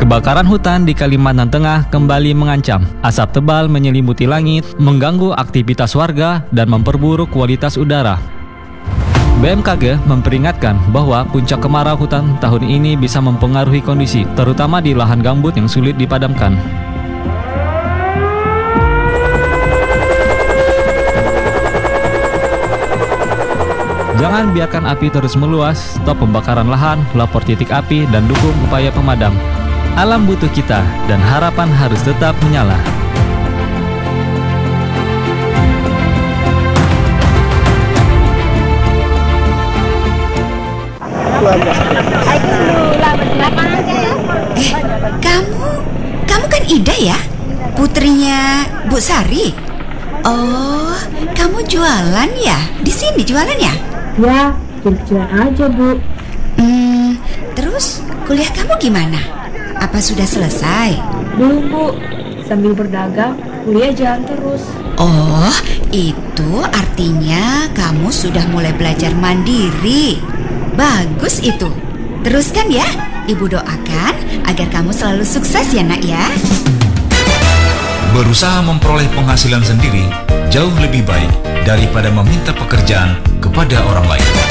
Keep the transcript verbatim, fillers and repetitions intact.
Kebakaran hutan di Kalimantan Tengah kembali mengancam. Asap tebal menyelimuti langit, mengganggu aktivitas warga, dan memperburuk kualitas udara. B M K G memperingatkan bahwa puncak kemarau hutan tahun ini bisa mempengaruhi kondisi, terutama di lahan gambut yang sulit dipadamkan. Jangan biarkan api terus meluas, stop pembakaran lahan, lapor titik api, dan dukung upaya pemadam. Alam butuh kita, dan harapan harus tetap menyala. Eh, kamu, kamu kan Ida ya? Putrinya Bu Sari? Oh, kamu jualan ya? Di sini jualan ya? Ya, kecil-kecilan aja, Bu. Hmm, terus kuliah kamu gimana? Apa sudah selesai? Belum, Bu. Sambil berdagang, kuliah jalan terus. Oh, itu artinya kamu sudah mulai belajar mandiri. Bagus itu. Teruskan ya. Ibu doakan agar kamu selalu sukses ya, Nak ya. Berusaha memperoleh penghasilan sendiri jauh lebih baik daripada meminta pekerjaan kepada orang lain.